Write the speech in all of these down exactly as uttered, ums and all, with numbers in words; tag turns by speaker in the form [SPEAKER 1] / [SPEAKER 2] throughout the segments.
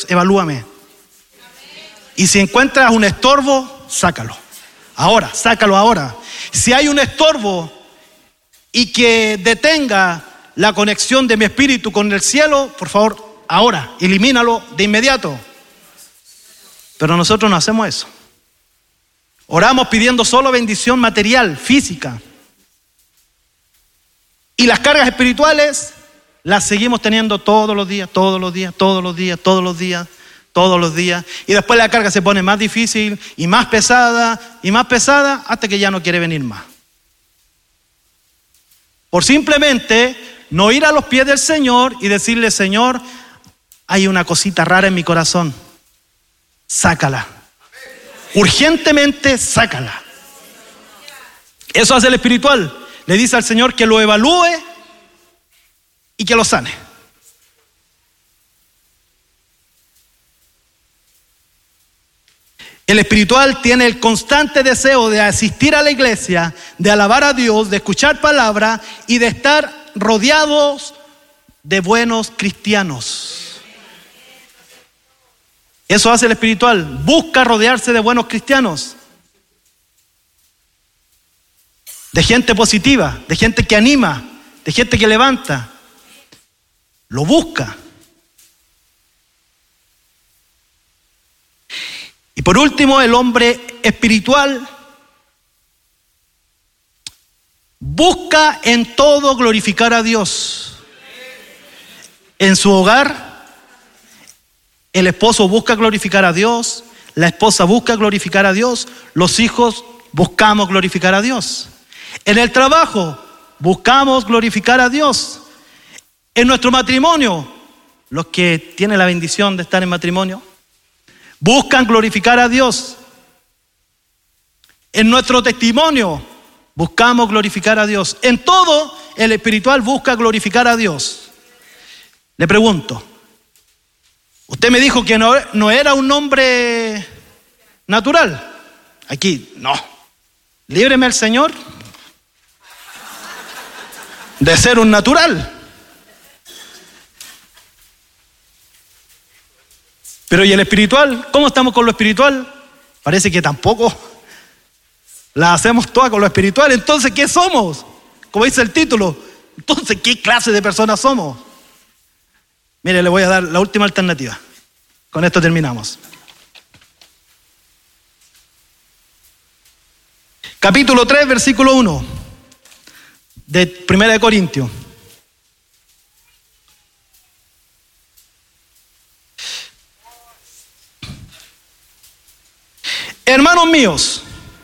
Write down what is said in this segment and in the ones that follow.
[SPEAKER 1] Dios, evalúame. Y si encuentras un estorbo, sácalo. Ahora, sácalo ahora. Si hay un estorbo y que detenga la conexión de mi espíritu con el cielo, por favor, ahora, elimínalo de inmediato. Pero nosotros no hacemos eso. Oramos pidiendo solo bendición material, física. Y las cargas espirituales las seguimos teniendo todos los días, todos los días, todos los días, todos los días, todos los días. Y después la carga se pone más difícil y más pesada y más pesada hasta que ya no quiere venir más. Por simplemente no ir a los pies del Señor y decirle: Señor, hay una cosita rara en mi corazón. Sácala. Urgentemente, sácala. Eso hace el espiritual. Le dice al Señor que lo evalúe y que lo sane. El espiritual tiene el constante deseo de asistir a la iglesia, de alabar a Dios, de escuchar palabra y de estar rodeados de buenos cristianos. Eso hace el espiritual. Busca rodearse de buenos cristianos, de gente positiva, de gente que anima, de gente que levanta. Lo busca. Y por último, el hombre espiritual busca en todo glorificar a Dios. En su hogar, el esposo busca glorificar a Dios, la esposa busca glorificar a Dios, los hijos buscamos glorificar a Dios. En el trabajo, buscamos glorificar a Dios. En nuestro matrimonio, los que tienen la bendición de estar en matrimonio, buscan glorificar a Dios. En nuestro testimonio, buscamos glorificar a Dios. En todo, el espiritual busca glorificar a Dios. Le pregunto, usted me dijo que no, no era un hombre natural. Aquí, no. Líbreme el Señor de ser un natural. Pero ¿y el espiritual? ¿Cómo estamos con lo espiritual? Parece que tampoco la hacemos todas con lo espiritual. Entonces, ¿qué somos? Como dice el título. Entonces, ¿qué clase de personas somos? Mire, le voy a dar la última alternativa. Con esto terminamos. Capítulo tres, versículo uno de Primera de Corintios. Hermanos míos,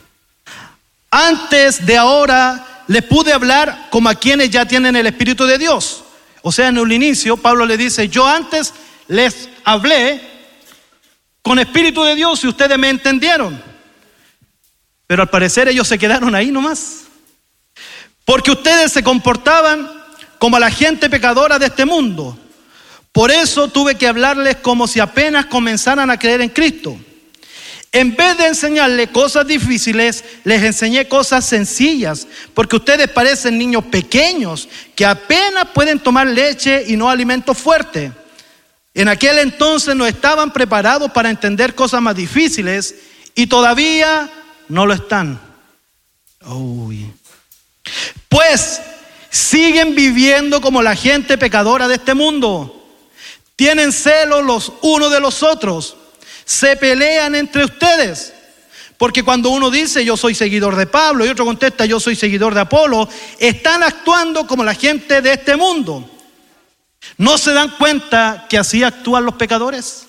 [SPEAKER 1] antes de ahora les pude hablar como a quienes ya tienen el Espíritu de Dios. O sea, en el inicio, Pablo le dice: yo antes les hablé con Espíritu de Dios y ustedes me entendieron. Pero al parecer ellos se quedaron ahí nomás. Porque ustedes se comportaban como la gente pecadora de este mundo. Por eso tuve que hablarles como si apenas comenzaran a creer en Cristo. En vez de enseñarles cosas difíciles, les enseñé cosas sencillas, porque ustedes parecen niños pequeños que apenas pueden tomar leche y no alimento fuerte. En aquel entonces no estaban preparados para entender cosas más difíciles y todavía no lo están. Uy. Pues siguen viviendo como la gente pecadora de este mundo. Tienen celos los unos de los otros. Se pelean entre ustedes, porque cuando uno dice yo soy seguidor de Pablo y otro contesta yo soy seguidor de Apolo, están actuando como la gente de este mundo. ¿No se dan cuenta que así actúan los pecadores?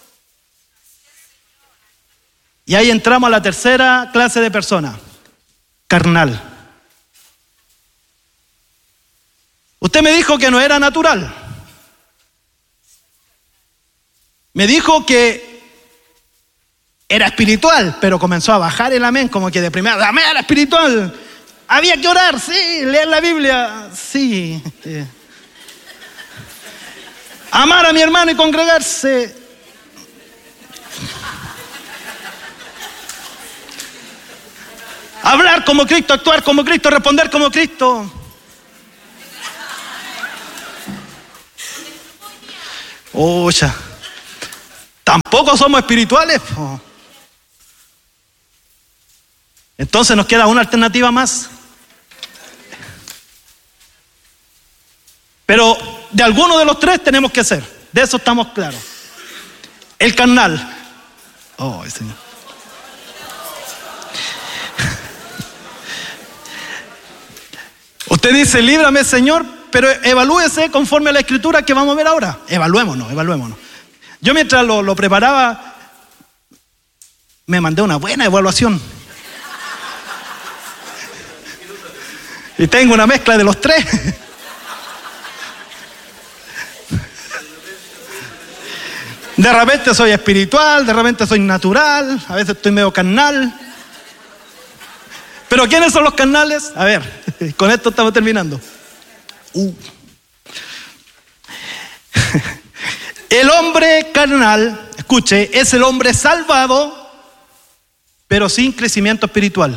[SPEAKER 1] Y ahí entramos a la tercera clase de persona, carnal. Usted me dijo que no era natural. Me dijo que era espiritual, pero comenzó a bajar el amén, como que de primera, dame era espiritual. Había que orar, sí, leer la Biblia, sí. Eh. Amar a mi hermano y congregarse. Hablar como Cristo, actuar como Cristo, responder como Cristo. Ocha. tampoco somos espirituales. Po. Entonces nos queda una alternativa más. Pero de alguno de los tres tenemos que ser. De eso estamos claros. El carnal. Oh, Señor. Usted dice, líbrame, Señor, pero evalúese conforme a la escritura que vamos a ver ahora. Evaluémonos, evaluémonos. Yo mientras lo, lo preparaba, me mandé una buena evaluación. Y tengo una mezcla de los tres. De repente soy espiritual, de repente soy natural, a veces estoy medio carnal. Pero ¿quiénes son los carnales? A ver, con esto estamos terminando. Uh. El hombre carnal, escuche, es el hombre salvado, pero sin crecimiento espiritual.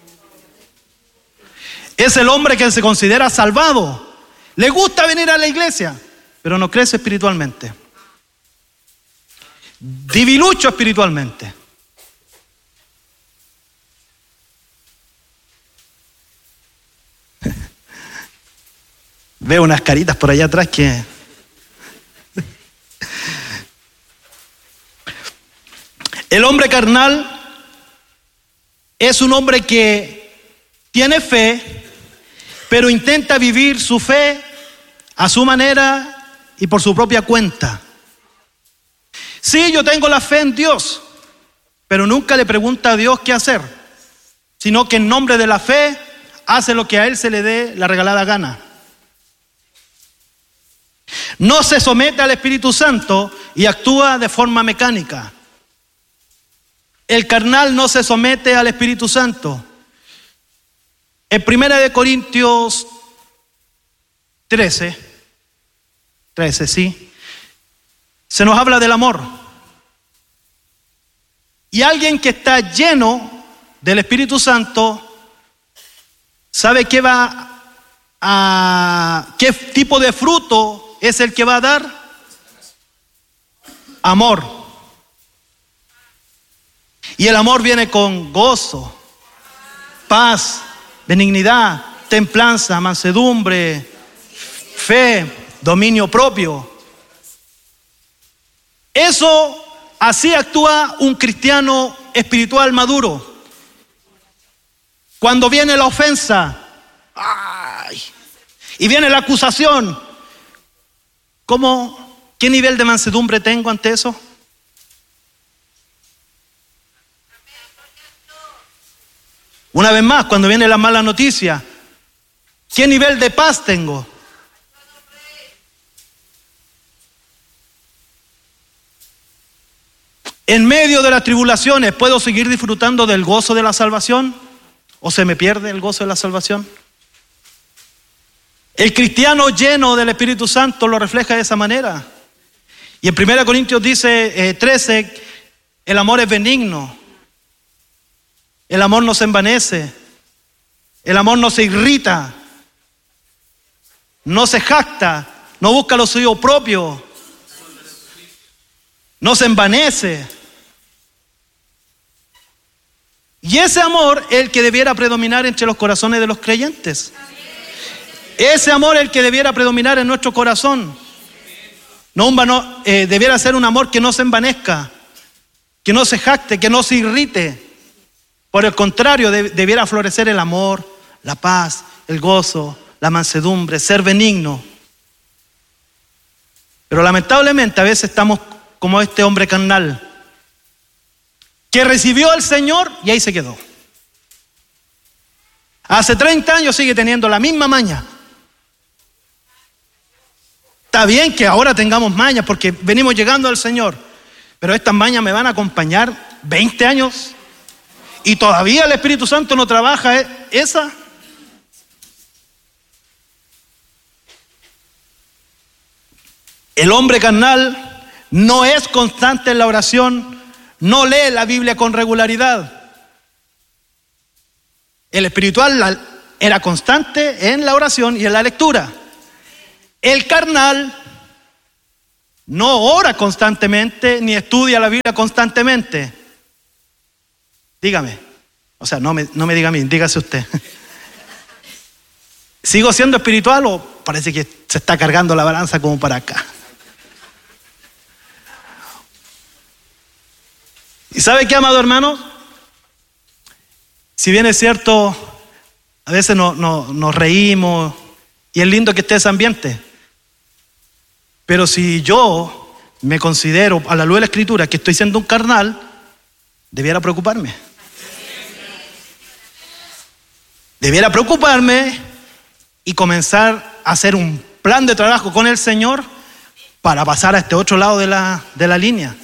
[SPEAKER 1] Es el hombre que se considera salvado. Le gusta venir a la iglesia, pero no crece espiritualmente. Divilucho espiritualmente. Veo unas caritas por allá atrás que... El hombre carnal es un hombre que tiene fe, pero intenta vivir su fe a su manera y por su propia cuenta. Sí, yo tengo la fe en Dios, pero nunca le pregunta a Dios qué hacer, sino que en nombre de la fe hace lo que a él se le dé la regalada gana. No se somete al Espíritu Santo y actúa de forma mecánica. El carnal no se somete al Espíritu Santo. En primera de Corintios trece, trece, sí, se nos habla del amor. Y alguien que está lleno del Espíritu Santo sabe qué va a, qué tipo de fruto es el que va a dar. Amor. Y el amor viene con gozo, paz, benignidad, templanza, mansedumbre, fe, dominio propio. Eso, así actúa un cristiano espiritual maduro. Cuando viene la ofensa, ¡ay! Y viene la acusación, ¿cómo, qué nivel de mansedumbre tengo ante eso? Una vez más, cuando viene la mala noticia, ¿qué nivel de paz tengo? En medio de las tribulaciones, ¿puedo seguir disfrutando del gozo de la salvación? ¿O se me pierde el gozo de la salvación? El cristiano lleno del Espíritu Santo lo refleja de esa manera. Y en primera Corintios dice eh, trece, el amor es benigno. El amor no se envanece, el amor no se irrita, no se jacta, no busca lo suyo propio, no se envanece. Y ese amor es el que debiera predominar entre los corazones de los creyentes. Ese amor es el que debiera predominar en nuestro corazón. No un vano, eh, debiera ser un amor que no se envanezca, que no se jacte, que no se irrite. Por el contrario, debiera florecer el amor, la paz, el gozo, la mansedumbre, ser benigno. Pero lamentablemente a veces estamos como este hombre carnal, que recibió al Señor y ahí se quedó. Hace treinta años sigue teniendo la misma maña. Está bien que ahora tengamos mañas porque venimos llegando al Señor, pero estas mañas me van a acompañar veinte años. Y todavía el Espíritu Santo no trabaja esa. El hombre carnal no es constante en la oración, no lee la Biblia con regularidad. El espiritual era constante en la oración y en la lectura. El carnal no ora constantemente, ni estudia la Biblia constantemente. Dígame. O sea, no me, no me diga a mí, dígase usted. ¿Sigo siendo espiritual o parece que se está cargando la balanza como para acá? ¿Y sabe qué, amado hermano? Si bien es cierto, a veces no, no, nos reímos y es lindo que esté ese ambiente. Pero si yo me considero, a la luz de la Escritura, que estoy siendo un carnal, debiera preocuparme. Debiera preocuparme y comenzar a hacer un plan de trabajo con el Señor para pasar a este otro lado de la, de la línea.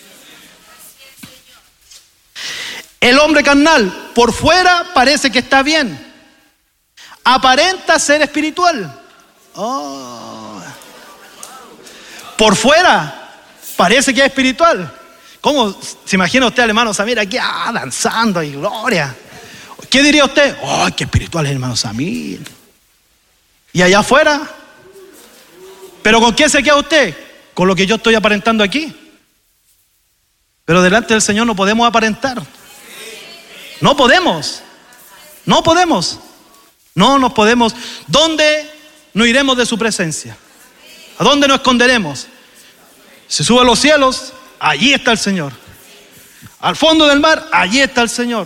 [SPEAKER 1] El hombre carnal, por fuera parece que está bien. Aparenta ser espiritual. Oh. Por fuera parece que es espiritual. ¿Cómo se imagina usted al hermano Samir aquí ah, danzando y gloria? ¿Qué diría usted? ¡Ay, qué espiritual es el hermano Samir! ¿Y allá afuera? ¿Pero con qué se queda usted? Con lo que yo estoy aparentando aquí. Pero delante del Señor no podemos aparentar. No podemos. No podemos. No nos podemos. ¿Dónde nos iremos de su presencia? ¿A dónde nos esconderemos? Se sube a los cielos, allí está el Señor. Al fondo del mar, allí está el Señor.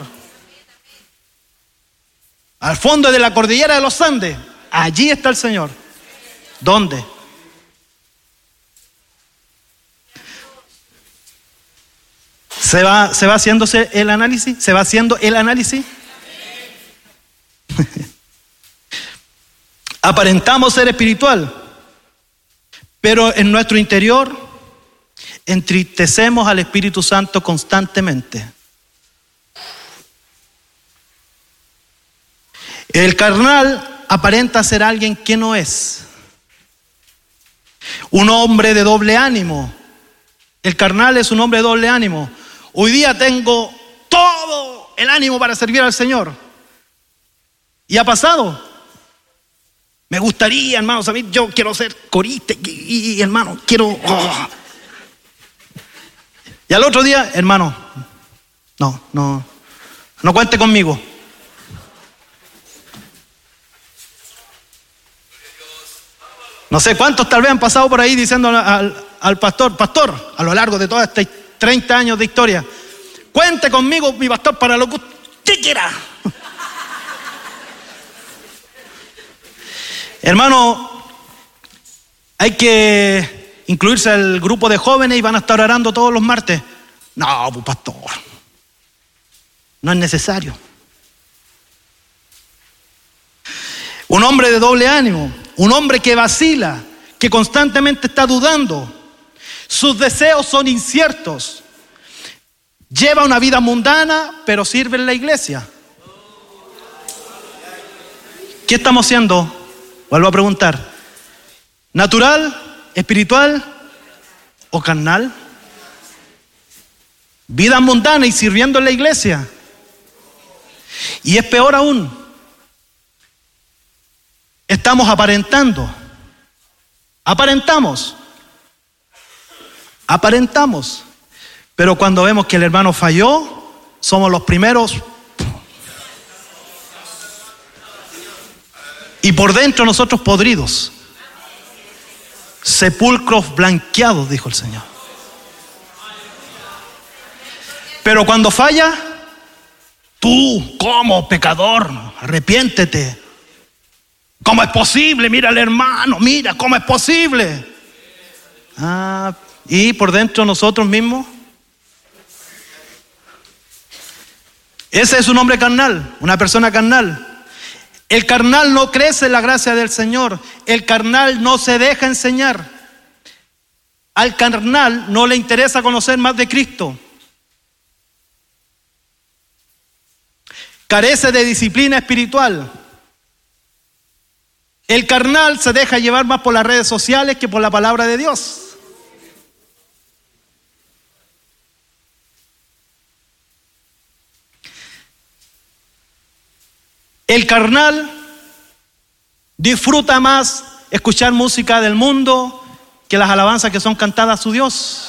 [SPEAKER 1] Al fondo de la cordillera de los Andes, allí está el Señor. ¿Dónde? ¿Se va, se va haciéndose el análisis? ¿Se va haciendo el análisis? Aparentamos ser espiritual, pero en nuestro interior entristecemos al Espíritu Santo constantemente. El carnal aparenta ser alguien que no es. Un hombre de doble ánimo. El carnal es un hombre de doble ánimo. Hoy día tengo todo el ánimo para servir al Señor. Y ha pasado. Me gustaría, hermanos, a mí yo quiero ser corista y, y hermano, quiero... Oh. Y al otro día, hermano, no, no, no cuente conmigo. No sé cuántos tal vez han pasado por ahí diciendo al, al pastor, pastor, a lo largo de todos estos treinta años de historia, cuente conmigo, mi pastor, para lo que usted quiera. Hermano, hay que incluirse al grupo de jóvenes y van a estar orando todos los martes. No, pues pastor, no es necesario. Un hombre de doble ánimo, un hombre que vacila, que constantemente está dudando. Sus deseos son inciertos. Lleva una vida mundana, pero sirve en la iglesia. ¿Qué estamos haciendo? Vuelvo a preguntar. ¿Natural, espiritual o carnal? Vida mundana y sirviendo en la iglesia. Y es peor aún. Estamos aparentando. Aparentamos. Aparentamos. Pero cuando vemos que el hermano falló, somos los primeros. Y por dentro nosotros podridos. Sepulcros blanqueados, dijo el Señor. Pero cuando falla, tú como pecador, arrepiéntete. ¿Cómo es posible? Mira al hermano, mira, ¿cómo es posible? Ah, y por dentro nosotros mismos. Ese es un hombre carnal, una persona carnal. El carnal no crece en la gracia del Señor. El carnal no se deja enseñar. Al carnal no le interesa conocer más de Cristo. Carece de disciplina espiritual. El carnal se deja llevar más por las redes sociales que por la palabra de Dios. El carnal disfruta más escuchar música del mundo que las alabanzas que son cantadas a su Dios.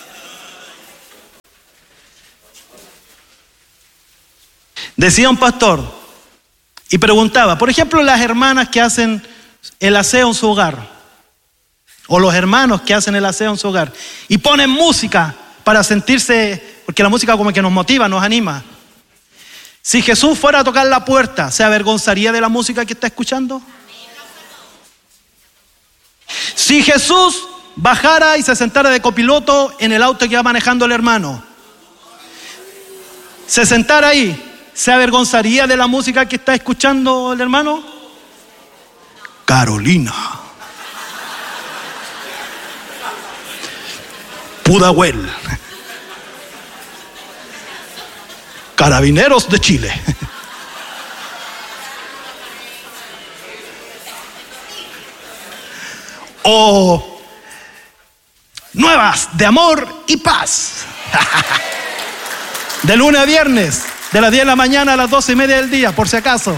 [SPEAKER 1] Decía un pastor y preguntaba, por ejemplo, las hermanas que hacen el aseo en su hogar, o los hermanos que hacen el aseo en su hogar, y ponen música para sentirse, porque la música como que nos motiva, nos anima. Si Jesús fuera a tocar la puerta, ¿se avergonzaría de la música que está escuchando? Si Jesús bajara y se sentara de copiloto en el auto que va manejando el hermano, se sentara ahí, ¿se avergonzaría de la música que está escuchando el hermano? Carolina, Pudahuel, Carabineros de Chile. O nuevas de amor y paz. De lunes a viernes, de las diez de la mañana a las doce y media del día, por si acaso.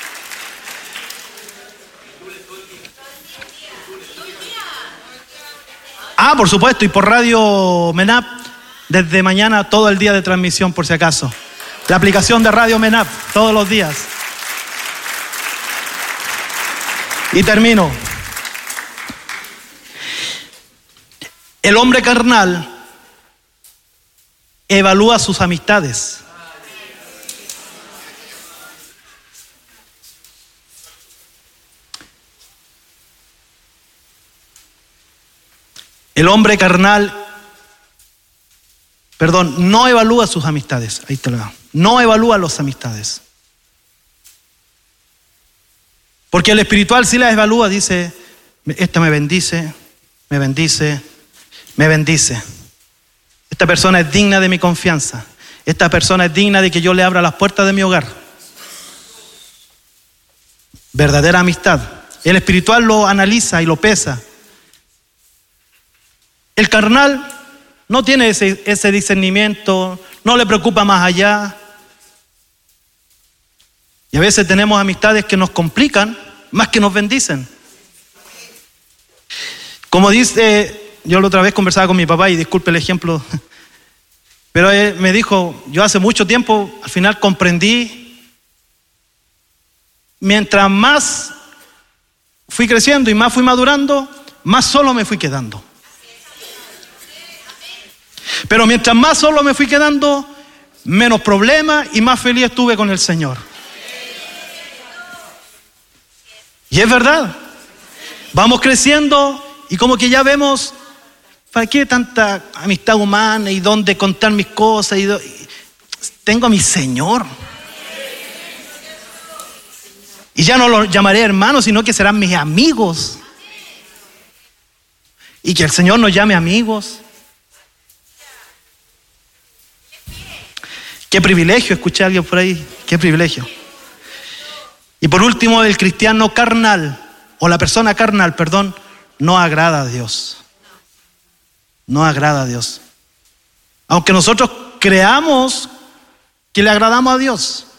[SPEAKER 1] Ah, por supuesto, y por Radio MENAP, desde mañana todo el día de transmisión, por si acaso. La aplicación de Radio MENAP, todos los días. Y termino. El hombre carnal evalúa sus amistades. El hombre carnal, perdón, no evalúa sus amistades. Ahí te lo digo. No evalúa las amistades. Porque el espiritual sí las evalúa, dice, esta me bendice, me bendice, me bendice. Esta persona es digna de mi confianza. Esta persona es digna de que yo le abra las puertas de mi hogar. Verdadera amistad. El espiritual lo analiza y lo pesa. El carnal no tiene ese, ese discernimiento, no le preocupa más allá. Y a veces tenemos amistades que nos complican más que nos bendicen. Como dice, yo la otra vez conversaba con mi papá y disculpe el ejemplo, pero él me dijo, yo hace mucho tiempo al final comprendí, mientras más fui creciendo y más fui madurando, más solo me fui quedando. Pero mientras más solo me fui quedando, menos problemas y más feliz estuve con el Señor. Y es verdad. Vamos creciendo y como que ya vemos, ¿para qué tanta amistad humana y dónde contar mis cosas? Y do... Tengo a mi Señor. Y ya no los llamaré hermanos, sino que serán mis amigos. Y que el Señor nos llame amigos. Qué privilegio, escuché a alguien por ahí, qué privilegio. Y por último, el cristiano carnal, o la persona carnal, perdón, no agrada a Dios. No agrada a Dios. Aunque nosotros creamos que le agradamos a Dios,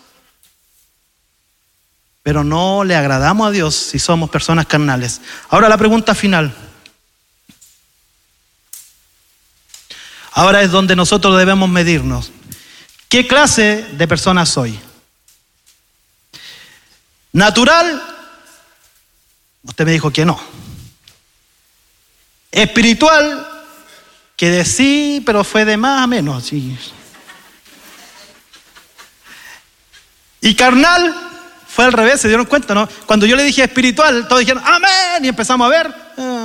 [SPEAKER 1] pero no le agradamos a Dios si somos personas carnales. Ahora la pregunta final. Ahora es donde nosotros debemos medirnos. ¿Qué clase de persona soy? ¿Natural? Usted me dijo que no. ¿Espiritual? Que de sí, pero fue de más a menos. Sí. ¿Y carnal? Fue al revés, se dieron cuenta, ¿no? Cuando yo le dije espiritual, todos dijeron amén, y empezamos a ver.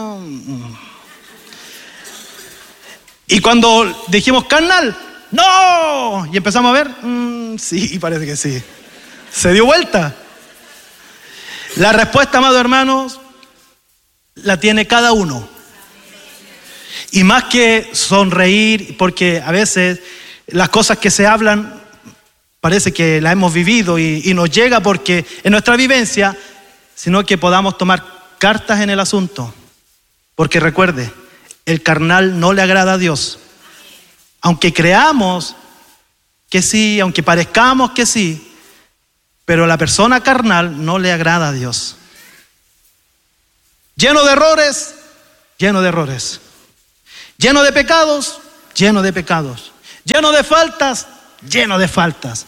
[SPEAKER 1] Y cuando dijimos carnal, ¡no! Y empezamos a ver, mm, sí, parece que sí. Se dio vuelta. La respuesta, amados hermanos, la tiene cada uno. Y más que sonreír, porque a veces las cosas que se hablan parece que las hemos vivido y, y nos llega porque es nuestra vivencia, sino que podamos tomar cartas en el asunto. Porque recuerde, el carnal no le agrada a Dios. Aunque creamos que sí, aunque parezcamos que sí, pero la persona carnal no le agrada a Dios. Lleno de errores, lleno de errores. Lleno de pecados, lleno de pecados. Lleno de faltas, lleno de faltas.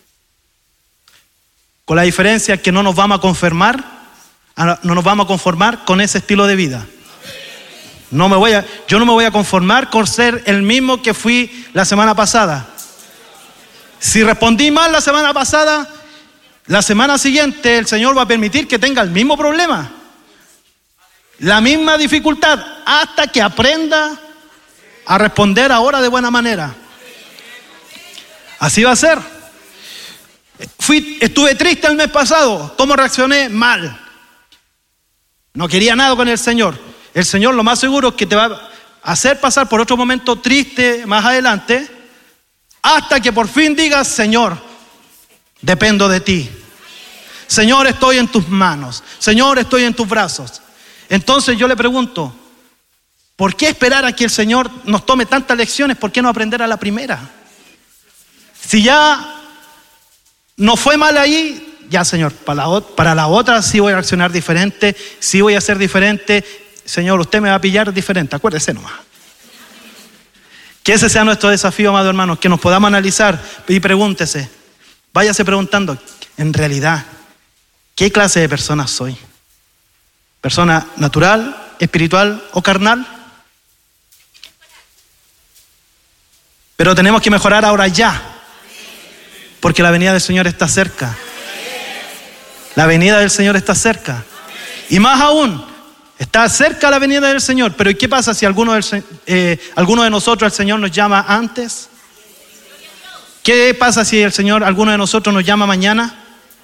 [SPEAKER 1] Con la diferencia que no nos vamos a conformar, no nos vamos a conformar con ese estilo de vida. No me voy a, yo no me voy a conformar con ser el mismo que fui la semana pasada. Si respondí mal la semana pasada, la semana siguiente el Señor va a permitir que tenga el mismo problema, la misma dificultad, hasta que aprenda a responder ahora de buena manera. Así va a ser. Fui, estuve triste el mes pasado. ¿Cómo reaccioné? Mal. No quería nada con el Señor. El Señor lo más seguro es que te va a hacer pasar por otro momento triste más adelante, hasta que por fin digas: Señor, dependo de ti. Señor, estoy en tus manos. Señor, estoy en tus brazos. Entonces yo le pregunto, ¿por qué esperar a que el Señor nos tome tantas lecciones? ¿Por qué no aprender a la primera? Si ya no fue mal ahí, ya, Señor, para la, para la otra sí voy a reaccionar diferente, sí voy a ser diferente. Señor, usted me va a pillar diferente, acuérdese nomás. Que ese sea nuestro desafío, amados hermanos, que nos podamos analizar y pregúntese, váyase preguntando, en realidad, ¿qué clase de persona soy? ¿Persona natural, espiritual o carnal? Pero tenemos que mejorar ahora ya, porque la venida del Señor está cerca. La venida del Señor está cerca. Y más aún, está cerca la venida del Señor. Pero ¿y qué pasa si alguno, del, eh, alguno de nosotros el Señor nos llama antes? ¿Qué pasa si el Señor, alguno de nosotros nos llama mañana?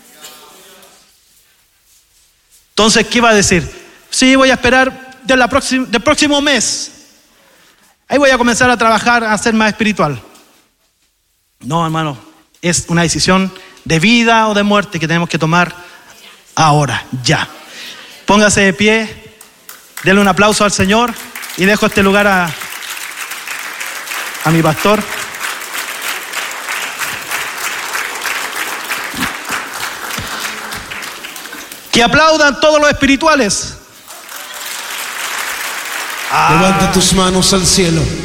[SPEAKER 1] Entonces, ¿qué va a decir? Sí, voy a esperar de la próxima, del próximo mes. Ahí voy a comenzar a trabajar, a ser más espiritual. No, hermano, es una decisión de vida o de muerte que tenemos que tomar ahora, ya. Póngase de pie, denle un aplauso al Señor y dejo este lugar a, a mi pastor. Que aplaudan todos los espirituales.
[SPEAKER 2] Levanta tus manos al cielo.